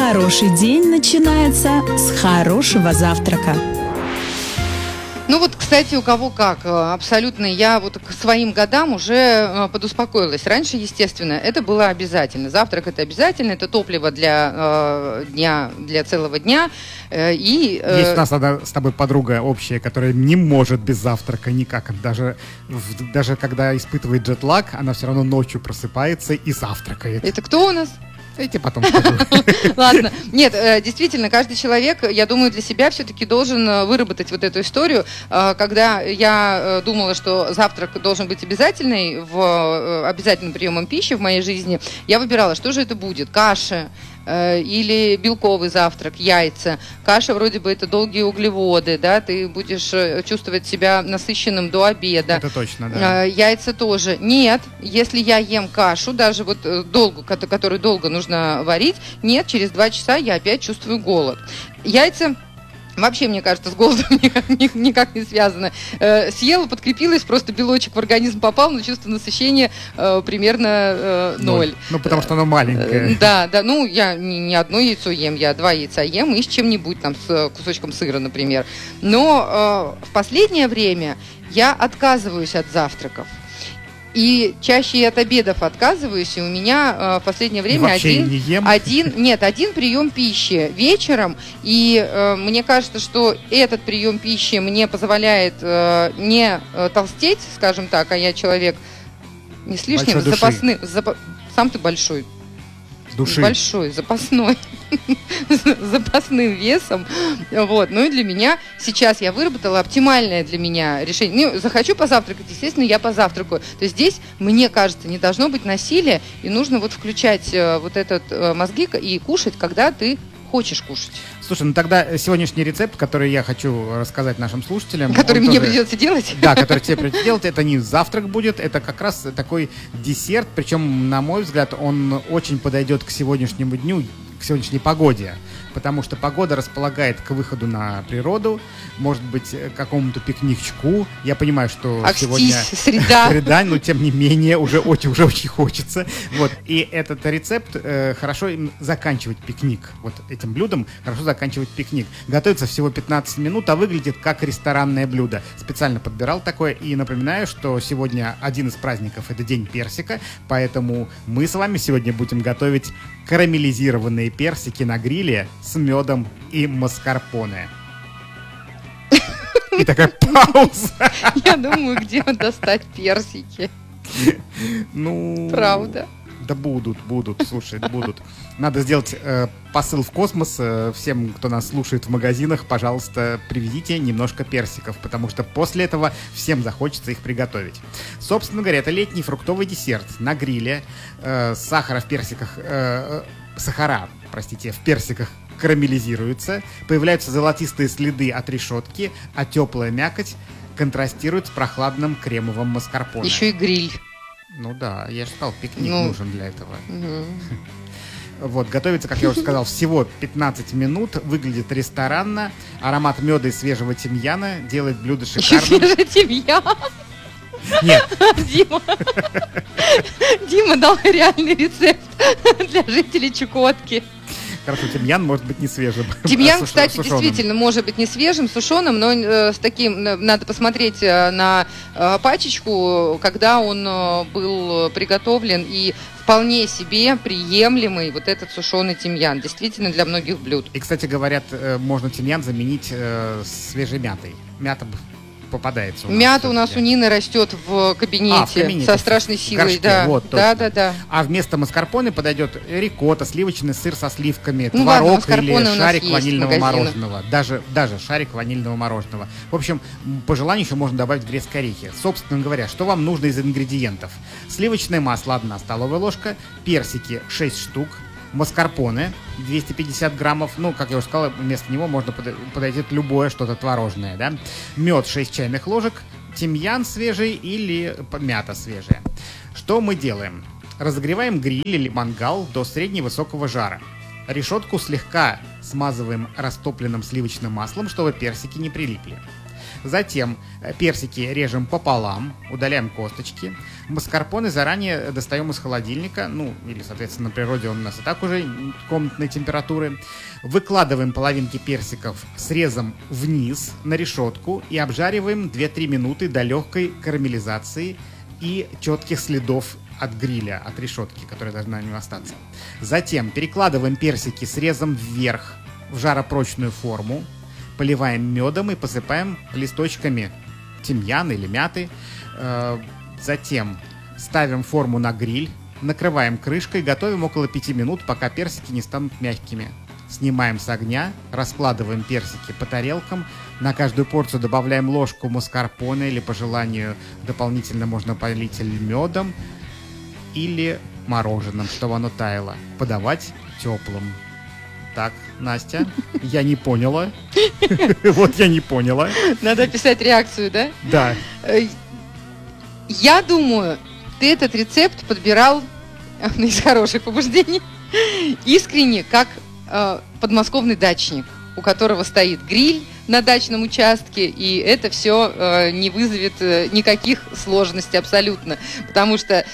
Хороший день начинается с хорошего завтрака. Ну вот, кстати, у кого как, абсолютно, я вот к своим годам уже подуспокоилась. Раньше, естественно, это было обязательно. Завтрак это обязательно, это топливо для дня, для целого дня. Есть у нас с тобой подруга общая, которая не может без завтрака никак. Даже когда испытывает джетлаг, она все равно ночью просыпается и завтракает. Это кто у нас? Я тебе потом скажу. Ладно. Нет, действительно, каждый человек, я думаю, для себя все-таки должен выработать вот эту историю. Когда я думала, что завтрак должен быть обязательный, обязательным приемом пищи в моей жизни, я выбирала, что же это будет. Каша или белковый завтрак, яйца. Каша вроде бы это долгие углеводы, да, ты будешь чувствовать себя насыщенным до обеда. Это точно, да. Яйца тоже. Нет, если я ем кашу, даже вот которую долго нужно варить, нет, через 2 часа я опять чувствую голод. Яйца вообще, мне кажется, с голодом никак не связано. Съела, подкрепилась, просто белочек в организм попал, но чувство насыщения примерно 0. Ну, потому что оно маленькое. Да, ну, я не одно яйцо ем, я 2 яйца ем и с чем-нибудь, там, с кусочком сыра, например. Но в последнее время я отказываюсь от завтраков. И чаще и от обедов отказываюсь, и у меня в последнее время один прием пищи вечером, и мне кажется, что этот прием пищи мне позволяет не толстеть, скажем так, а я человек не слишком запасный, сам ты большой. Души. Большой, запасной, запасным весом. Вот. Ну и для меня сейчас я выработала оптимальное для меня решение. Ну, захочу позавтракать, естественно, я позавтракаю. То есть здесь, мне кажется, не должно быть насилия, и нужно вот включать вот этот мозги и кушать, когда ты хочешь кушать. Слушай, ну тогда сегодняшний рецепт, который я хочу рассказать нашим слушателям... Который мне придется делать? Да, который тебе придется делать, это не завтрак будет, это как раз такой десерт, причем, на мой взгляд, он очень подойдет к сегодняшнему дню, к сегодняшней погоде, потому что погода располагает к выходу на природу, может быть, к какому-то пикничку. Я понимаю, что сегодня среда, но тем не менее уже очень хочется. Вот. И этот рецепт хорошо заканчивать пикник. Вот этим блюдом хорошо заканчивать пикник. Готовится всего 15 минут, а выглядит как ресторанное блюдо. Специально подбирал такое. И напоминаю, что сегодня один из праздников — это День персика, поэтому мы с вами сегодня будем готовить карамелизированные персики на гриле с медом и маскарпоне. И такая пауза. Я думаю, где достать персики. Ну... Правда. Да будут, слушай, будут. Надо сделать посыл в космос. Всем, кто нас слушает в магазинах, пожалуйста, привезите немножко персиков, потому что после этого всем захочется их приготовить. Собственно говоря, это летний фруктовый десерт на гриле. Сахара в персиках в персиках карамелизируется, появляются золотистые следы от решетки, а теплая мякоть контрастирует с прохладным кремовым маскарпоне. Еще и гриль. Ну да, я же сказал, пикник нужен для этого. Вот, готовится, как я уже сказал, всего 15 минут, выглядит ресторанно, аромат меда и свежего тимьяна делает блюдо шикарным. Еще свежий тимьян? Нет. Дима дал реальный рецепт для жителей Чукотки. Хорошо, тимьян может быть не свежим. Тимьян, кстати, действительно может быть не свежим, сушеным, но с таким, надо посмотреть на пачечку, когда он был приготовлен, и вполне себе приемлемый вот этот сушеный тимьян, действительно для многих блюд. И, кстати, говорят, можно тимьян заменить свежей мятой. Мята попадается. Мята у нас у Нины растет в кабинете, со страшной силой. Да. Вот, да. А вместо маскарпоне подойдет рикотта, сливочный сыр со сливками, творог или шарик ванильного мороженого. Даже шарик ванильного мороженого. В общем, по желанию еще можно добавить грецкие орехи. Собственно говоря, что вам нужно из ингредиентов? Сливочное масло 1 столовая ложка, персики 6 штук, маскарпоне 250 граммов, ну, как я уже сказал, вместо него можно подойти любое что-то творожное, да? Мед 6 чайных ложек, тимьян свежий или мята свежая. Что мы делаем? Разогреваем гриль или мангал до средневысокого жара. Решетку слегка смазываем растопленным сливочным маслом, чтобы персики не прилипли. Затем персики режем пополам, удаляем косточки. Маскарпоне заранее достаем из холодильника, ну, или, соответственно, на природе он у нас и так уже комнатной температуры. Выкладываем половинки персиков срезом вниз на решетку и обжариваем 2-3 минуты до легкой карамелизации и четких следов от гриля, от решетки, которая должна на нем остаться. Затем перекладываем персики срезом вверх в жаропрочную форму, поливаем медом и посыпаем листочками тимьяна или мяты. Затем ставим форму на гриль, накрываем крышкой, готовим около 5 минут, пока персики не станут мягкими. Снимаем с огня, раскладываем персики по тарелкам. На каждую порцию добавляем ложку маскарпоне или, по желанию, дополнительно можно полить медом или мороженым, чтобы оно таяло. Подавать теплым. Так, Настя, я не поняла. Вот я не поняла. Надо описать реакцию, да? Да. Я думаю, ты этот рецепт подбирал из хороших побуждений, искренне, как подмосковный дачник, у которого стоит гриль на дачном участке, и это все не вызовет никаких сложностей абсолютно, потому что,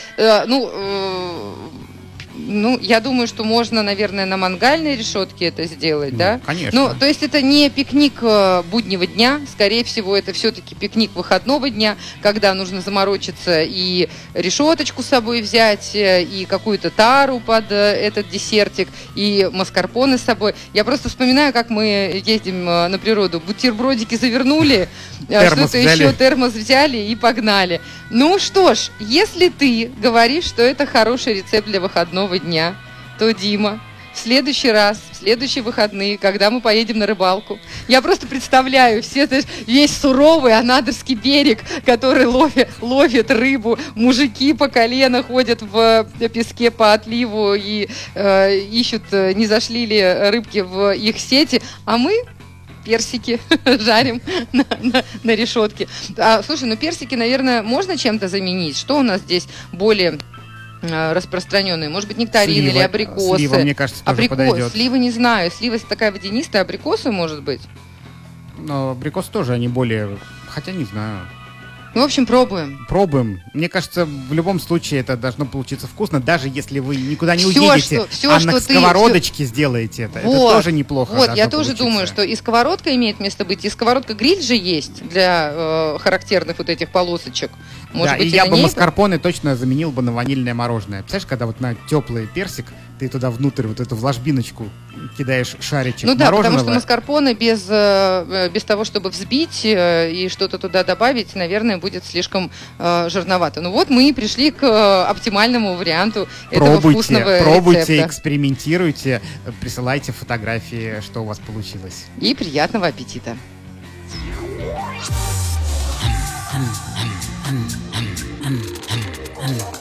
я думаю, что можно, наверное, на мангальной решетке это сделать, да? Конечно. То есть это не пикник буднего дня, скорее всего, это все-таки пикник выходного дня, когда нужно заморочиться и решеточку с собой взять, и какую-то тару под этот десертик, и маскарпоне с собой. Я просто вспоминаю, как мы ездим на природу, бутербродики завернули, что-то еще, термос взяли и погнали. Ну что ж, если ты говоришь, что это хороший рецепт для выходного дня, то, Дима, в следующий раз, в следующие выходные, когда мы поедем на рыбалку, я просто представляю весь суровый Анадырский берег, который ловит рыбу, мужики по колено ходят в песке по отливу и ищут, не зашли ли рыбки в их сети, а мы персики жарим на решетке. Слушай, персики, наверное, можно чем-то заменить? Что у нас здесь более распространенные? Может быть, нектарины или абрикосы? Слива, мне кажется, тоже подойдет. Сливы не знаю. Слива такая водянистая, абрикосы, может быть? Но абрикосы тоже, они более... Хотя не знаю. В общем, пробуем. Пробуем. Мне кажется, в любом случае это должно получиться вкусно, даже если вы никуда не уедете, на сковородочке сделаете это. Вот, это тоже неплохо. Вот, я тоже думаю, что и сковородка имеет место быть, и сковородка-гриль же есть для характерных вот этих полосочек. Может быть, и я бы маскарпоне точно заменил бы на ванильное мороженое. Представляешь, когда вот на теплый персик ты туда внутрь вот эту в ложбиночку кидаешь шаричек мороженого. Потому что маскарпоне без того, чтобы взбить и что-то туда добавить, наверное, будет слишком жирновато. Ну вот мы и пришли к оптимальному варианту этого вкусного рецепта. Пробуйте, экспериментируйте, присылайте фотографии, что у вас получилось. И приятного аппетита! Mm-hmm.